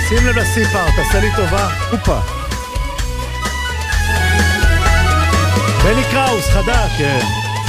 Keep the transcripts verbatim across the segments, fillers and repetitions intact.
שים לב לסיפר, תעשה לי טובה. אופה. בני קראוס, חדש. כן.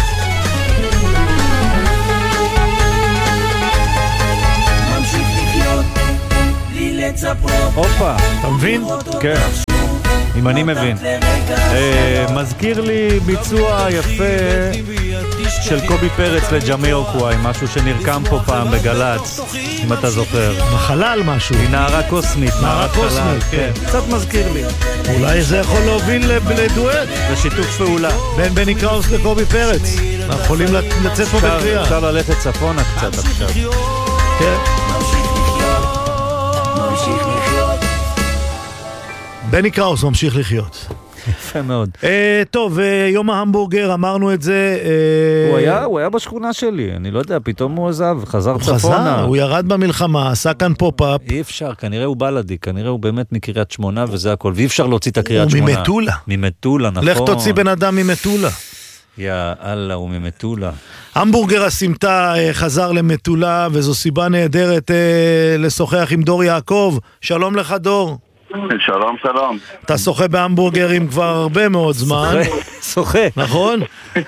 ממשיך לחיות, בלי לצפות. אופה. אתה מבין? כן. אם אני מבין. מזכיר לי ביצוע יפה של קובי פרץ לג'מירוקוואי, משהו שנרקם פה פעם בגלץ, אם אתה זוכר. בחלל משהו. היא נערה קוסמית. נערה קוסמית, כן. קצת מזכיר לי. אולי זה יכול להוביל לדואט. בשיתוף פעולה. בין בני קראוס לקובי פרץ. אנחנו יכולים לצאת פה בקריאה. אפשר ללכת צפונה קצת עכשיו. כן. בני קראוס ממשיך לחיות. יפה מאוד. טוב, יום ההמבורגר, אמרנו את זה. הוא היה, הוא היה בשכונה שלי, אני לא יודע, פתאום הוא עזב, חזר צפונה. הוא חזר, הוא ירד במלחמה, עשה כאן פופ-אפ. אי אפשר, כנראה הוא בלדי, כנראה הוא באמת מקריית שמונה וזה הכל, ואי אפשר להוציא את הקריית שמונה. הוא ממטולה. ממטולה, נכון. לך תוציא בן אדם ממטולה. יא אללה, הוא ממטולה. המבורגר הסמטה חזר למטולה, וזו סיבה נהדרת לשוחח עם דור יעקב. שלום לך דור. שלום, שלום. אתה שוחה בהמבורגרים כבר הרבה מאוד זמן. שוחה. נכון?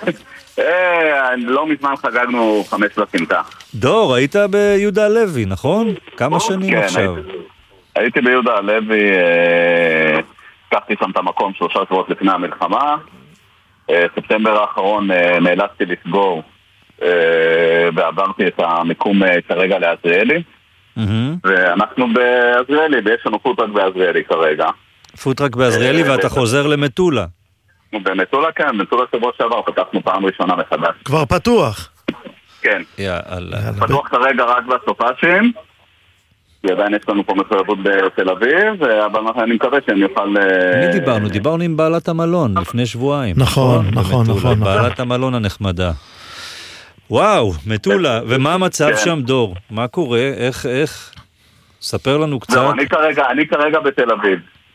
לא מזמן חגגנו חמש לסמטה. דור, היית ביהודה הלוי, נכון? כמה שנים עכשיו? הייתי ביהודה הלוי, לקחתי שם את המקום שלושה שבועות לפני המלחמה. ספטמבר האחרון נאלצתי לסגור ועברתי את המיקום כרגע לעזריאלי. ואנחנו בעזריאלי, ויש לנו פוטרק בעזריאלי כרגע. פוטרק בעזריאלי ואתה חוזר למטולה. במטולה כן, במטולה שבוע שעבר פתחנו פעם ראשונה מחדש. כבר פתוח? כן. יאללה. פתוח כרגע רק בסופאשים, כי עדיין יש לנו פה מחויבות בתל אביב, אבל אני מקווה שאני אוכל... מי דיברנו? דיברנו עם בעלת המלון לפני שבועיים. נכון, נכון, נכון. בעלת המלון הנחמדה. וואו, מטולה, ומה המצב שם דור? מה קורה? איך, איך? ספר לנו קצת. לא, אני כרגע, אני כרגע בתל אביב.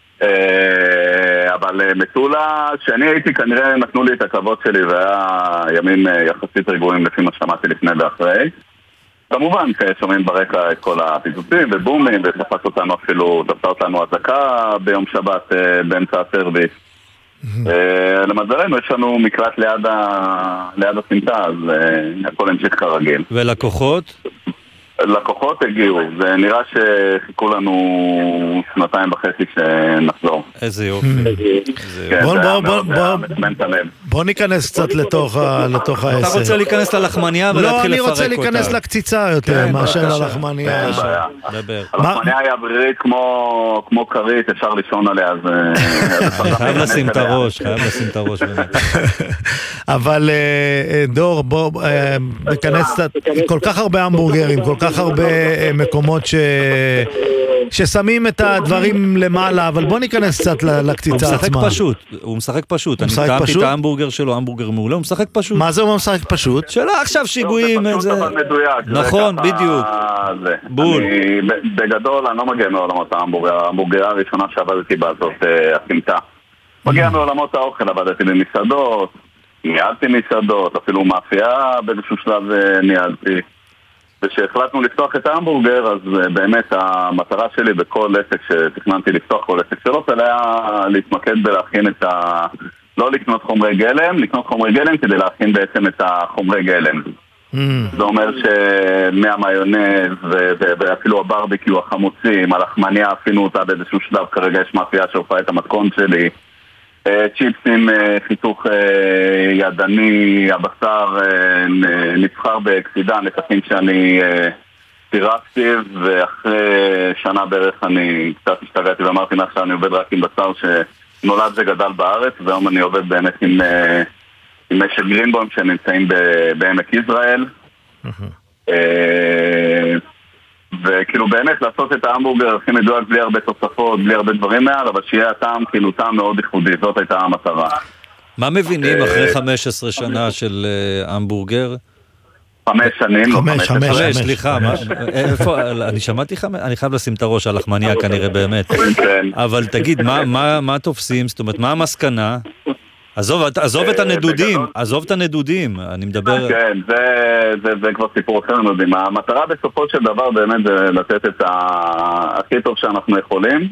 אבל מטולה, שאני הייתי כנראה נתנו לי את הכבוד שלי, והיה ימים יחסית רגועים לפי מה שמעתי לפני ואחרי. כמובן ששומעים ברקע את כל הפיצוצים ובומים, ותפס אותנו אפילו, תפס אותנו הזקה ביום שבת באמצע הסרוויס. למזלנו יש לנו מקלט ליד הסמטה, אז הכל המשיך כרגיל. ולקוחות? לקוחות הגיעו, זה נראה שחיכו לנו שנתיים וחצי שנחזור. איזה יופי. בוא ניכנס קצת לתוך העשר. אתה רוצה להיכנס ללחמניה ולהתחיל לפרק אותה? לא, אני רוצה להיכנס לקציצה יותר מאשר ללחמניה. הלחמניה היא אווירית כמו כרית, אפשר לישון עליה. חייב לשים את הראש, חייב לשים את הראש. אבל דור, בוא ניכנס קצת, כל כך הרבה המבורגרים, כל כך הרבה מקומות ש... ששמים את הדברים למעלה, אבל בוא ניכנס קצת לקציצה עצמה. הוא משחק פשוט, הוא משחק פשוט. אני טעמתי את ההמבורגר שלו, המבורגר מעולה, הוא משחק פשוט. מה זה הוא משחק פשוט? שאלה עכשיו שיגועים. זה פשוט אבל מדויק. נכון, בדיוק. בול. בגדול, אני לא מגיע מעולמות ההמבורגר, ההמבורגרה הראשונה שעבדתי בה זאת הסמטה. מגיע מעולמות האוכל, עבדתי במסעדות, ניהלתי מסעדות, אפילו מאפייה באיזשהו שלב ניהלתי. ושהחלטנו לפתוח את ההמבורגר, אז באמת המטרה שלי בכל עסק שתכננתי לפתוח, כל עסק שלו, זה היה להתמקד בלהכין את ה... לא לקנות חומרי גלם, לקנות חומרי גלם כדי להכין בעצם את החומרי גלם. Mm. זה אומר שמהמיונז ואפילו הברביקיו, החמוצים, הלחמניה, עשינו אותה באיזשהו שלב, כרגע יש מאפייה שהופעה את המתכון שלי. צ'יפסים, חיתוך ידני, הבשר נבחר באקסידן, לקחים שאני פירקתי, ואחרי שנה בערך אני קצת השתגעתי ואמרתי מעכשיו אני עובד רק עם בשר שנולד וגדל בארץ, והיום אני עובד באמת עם, עם משק גרינבוים שנמצאים בעמק יזרעאל. וכאילו באמת לעשות את ההמבורגר הכי מדויק בלי הרבה תוספות, בלי הרבה דברים מעל, אבל שיהיה הטעם כאילו טעם מאוד ייחודי, זאת הייתה המטרה. מה מבינים אחרי חמש עשרה שנה של המבורגר? חמש שנים. חמש, חמש, חמש, סליחה. איפה, אני שמעתי חמש, אני חייב לשים את הראש על לחמניה כנראה באמת. אבל תגיד, מה תופסים? זאת אומרת, מה המסקנה? עזוב, עזוב את הנדודים, עזוב את הנדודים, אני מדבר... כן, זה כבר סיפור אחר נדודים. המטרה בסופו של דבר באמת זה לתת את הכי טוב שאנחנו יכולים,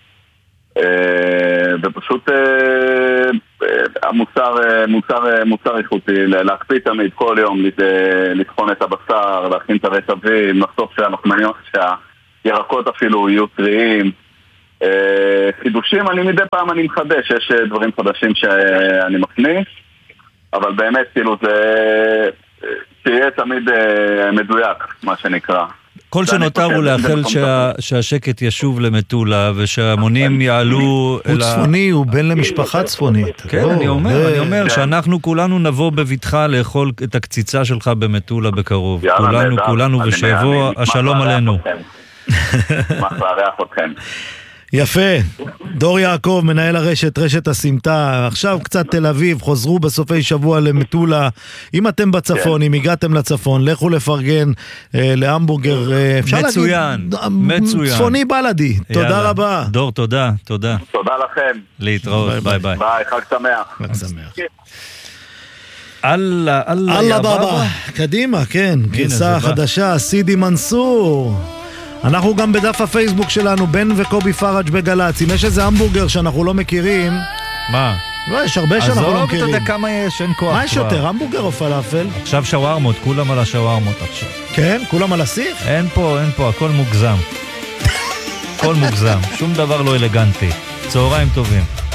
ופשוט המוצר, מוצר, מוצר איכותי, להקפיא תמיד כל יום, לטחון את הבשר, להכין את הרטבים, לחשוף שאנחנו מניח שהירקות אפילו יהיו טריים. חידושים, אני מדי פעם אני מחדש, יש דברים חדשים שאני מכניס, אבל באמת כאילו זה תהיה תמיד מדויק, מה שנקרא. כל שנותר הוא לאחל שהשקט ישוב למטולה ושהמונים יעלו... הוא צפוני, הוא בן למשפחה צפונית. כן, אני אומר, אני אומר שאנחנו כולנו נבוא בבטחה לאכול את הקציצה שלך במטולה בקרוב. כולנו, כולנו, ושיבוא השלום עלינו. שמח לארח אתכם. יפה, דור יעקב, מנהל הרשת, רשת הסמטה. עכשיו קצת תל אביב, חוזרו בסופי שבוע למטולה. אם אתם בצפון, אם הגעתם לצפון, לכו לפרגן אה, להמבורגר, אה, אפשר מצוין, להגיד, מצוין. צפוני בלדי. תודה רבה. דור, תודה, תודה. תודה לכם. להתראות, ביי ביי. ביי, חג שמח. חג שמח. אללה, אללה, אללה בבא. קדימה, כן, גרסה חדשה, סידי מנסור. אנחנו גם בדף הפייסבוק שלנו, בן וקובי פרג' בגלץ. אם יש איזה המבורגר שאנחנו לא מכירים... מה? לא, יש הרבה שאנחנו לא מכירים. עזוב, אתה יודע כמה יש, אין כוח. מה יש יותר, המבורגר או פלאפל? עכשיו שווארמות, כולם על השווארמות עכשיו. כן? כולם על הסיך? אין פה, אין פה, הכל מוגזם. הכל מוגזם, שום דבר לא אלגנטי. צהריים טובים.